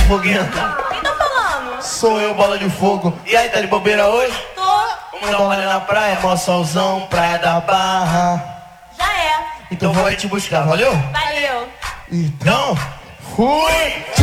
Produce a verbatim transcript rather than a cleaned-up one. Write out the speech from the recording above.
foguento. Quem tá falando? Sou eu, bola de fogo. E aí, tá de bobeira hoje? Tô. Vamos dar uma olhada na praia, mó solzão, praia da Barra. Já é. Então vou aí te buscar, valeu? Valeu. Então, fui!